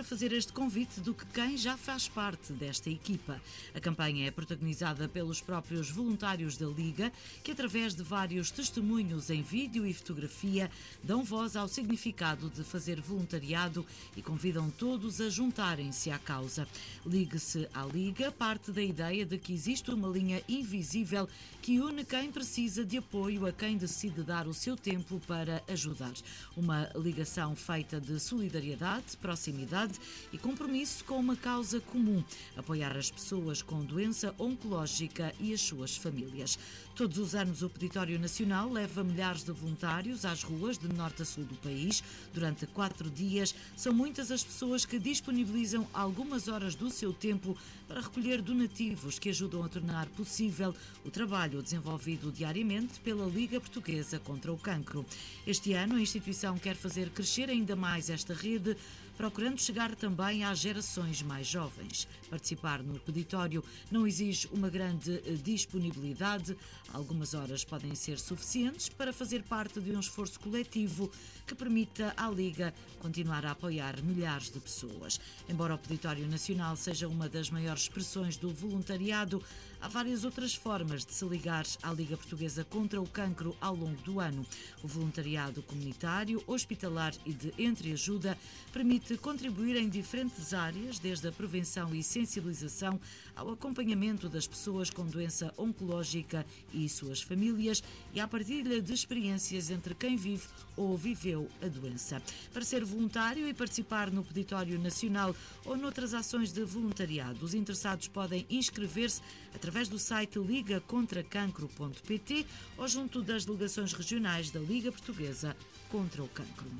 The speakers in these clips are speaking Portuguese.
fazer este convite do que quem já faz parte desta equipa. A campanha é protagonizada pelos próprios voluntários da Liga, que através de vários testemunhos em vídeo e fotografia dão voz ao significado de fazer voluntariado e convidam todos a juntarem-se à causa. Ligue-se à Liga parte da ideia de que existe uma linha invisível que une quem precisa de apoio a quem decide dar o seu tempo para ajudar. Uma ligação feita de solidariedade, proximidade e compromisso com uma causa comum: apoiar as pessoas com doença oncológica e as suas famílias. Todos os anos o Peditório Nacional leva milhares de voluntários às ruas de norte a sul do país. Durante 4 dias, são muitas as pessoas que disponibilizam algumas horas do seu tempo para recolher donativos que ajudam a tornar possível o trabalho desenvolvido diariamente pela Liga Portuguesa contra o Cancro. Este ano, a instituição quer fazer crescer ainda mais esta rede, procurando chegar também às gerações mais jovens. Participar no peditório não exige uma grande disponibilidade. Algumas horas podem ser suficientes para fazer parte de um esforço coletivo que permita à Liga continuar a apoiar milhares de pessoas. Embora o Peditório Nacional seja uma das maiores expressões do voluntariado, há várias outras formas de se ligar à Liga Portuguesa contra o Cancro ao longo do ano. O voluntariado comunitário, hospitalar e de entreajuda permite contribuir em diferentes áreas, desde a prevenção e sensibilização ao acompanhamento das pessoas com doença oncológica e suas famílias e à partilha de experiências entre quem vive ou viveu a doença. Para ser voluntário e participar no Peditório Nacional ou noutras ações de voluntariado, os interessados podem inscrever-se através do site ligacontracancro.pt ou junto das delegações regionais da Liga Portuguesa contra o Cancro.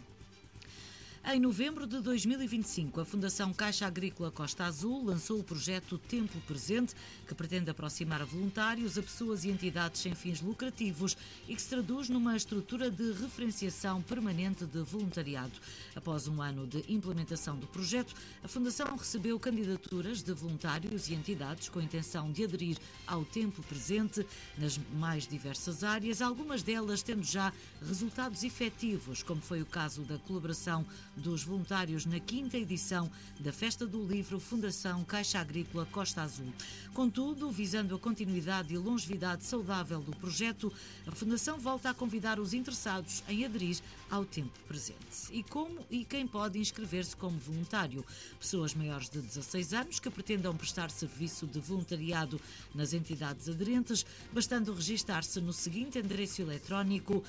Em novembro de 2025, a Fundação Caixa Agrícola Costa Azul lançou o projeto Tempo Presente, que pretende aproximar voluntários a pessoas e entidades sem fins lucrativos e que se traduz numa estrutura de referenciação permanente de voluntariado. Após um ano de implementação do projeto, a Fundação recebeu candidaturas de voluntários e entidades com a intenção de aderir ao Tempo Presente nas mais diversas áreas, algumas delas tendo já resultados efetivos, como foi o caso da colaboração dos voluntários na 5ª edição da Festa do Livro Fundação Caixa Agrícola Costa Azul. Contudo, visando a continuidade e longevidade saudável do projeto, a Fundação volta a convidar os interessados em aderir ao Tempo Presente. E como e quem pode inscrever-se como voluntário? Pessoas maiores de 16 anos que pretendam prestar serviço de voluntariado nas entidades aderentes, bastando registar-se no seguinte endereço eletrónico: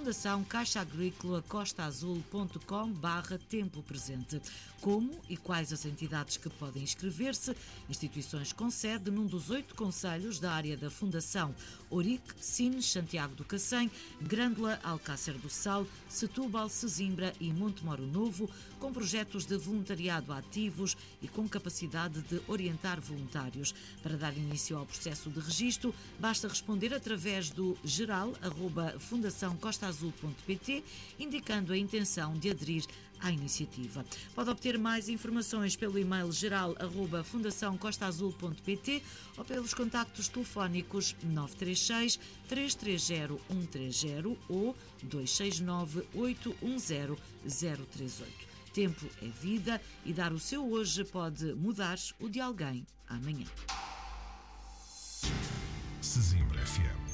fundaçãocaixaagrícola-costaazul.com/tempo presente. Como e quais as entidades que podem inscrever-se? Instituições com sede num dos 8 concelhos da área da Fundação: Ourique, Sines, Santiago do Cacém, Grândola, Alcácer do Sal, Setúbal, Sesimbra e Montemoro Novo, com projetos de voluntariado ativos e com capacidade de orientar voluntários. Para dar início ao processo de registro, basta responder através do geral@fundaçãocostaazul.pt, indicando a intenção de aderir à iniciativa. Pode obter mais informações pelo e-mail geral@fundaçãocostaazul.pt ou pelos contactos telefónicos 936 330 130 ou 269 810 038. Tempo é vida e dar o seu hoje pode mudar o de alguém amanhã. Sesimbra FM